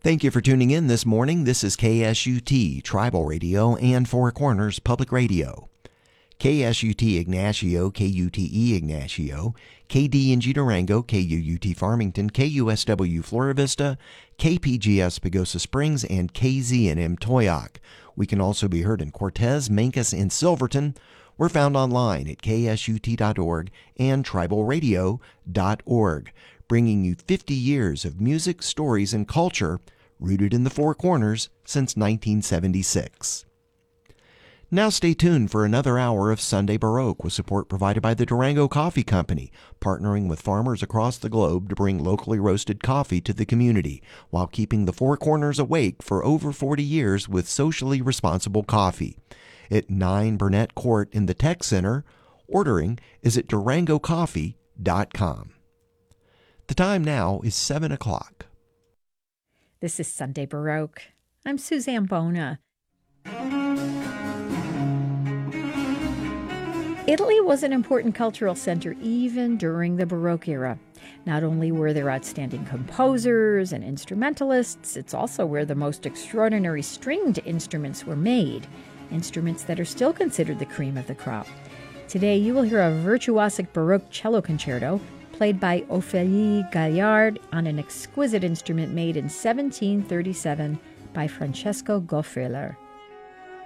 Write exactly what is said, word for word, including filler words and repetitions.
Thank you for tuning in this morning. This is K S U T, Tribal Radio, and Four Corners Public Radio. K S U T Ignacio, K U T E Ignacio, K D N G Durango, K U U T Farmington, K U S W Flora Vista, K P G S Pagosa Springs, and K Z N M Toyoak. We can also be heard in Cortez, Mancos, and Silverton. We're found online at K S U T dot org and tribal radio dot org, bringing you fifty years of music, stories, and culture rooted in the Four Corners since nineteen seventy-six. Now stay tuned for another hour of Sunday Baroque with support provided by the Durango Coffee Company, partnering with farmers across the globe to bring locally roasted coffee to the community while keeping the Four Corners awake for over forty years with socially responsible coffee. At nine Burnett Court in the Tech Center, ordering is at durango coffee dot com. The time now is seven o'clock. This is Sunday Baroque. I'm Suzanne Bona. Italy was an important cultural center even during the Baroque era. Not only were there outstanding composers and instrumentalists, it's also where the most extraordinary stringed instruments were made, instruments that are still considered the cream of the crop. Today you will hear a virtuosic Baroque cello concerto played by Ophélie Gaillard on an exquisite instrument made in seventeen thirty-seven by Francesco Goffreler.